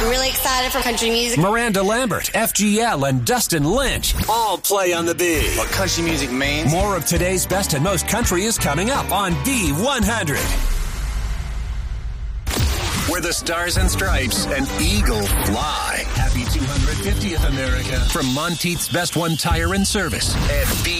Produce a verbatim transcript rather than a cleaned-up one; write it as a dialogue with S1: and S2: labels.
S1: I'm really excited for country music.
S2: Miranda Lambert, F G L, and Dustin Lynch all play on the B.
S3: What country music means.
S2: More of today's best and most country is coming up on B one hundred. Where the stars and stripes and eagle fly. Happy two hundred fiftieth, America. From Monteith's Best One Tire and Service at B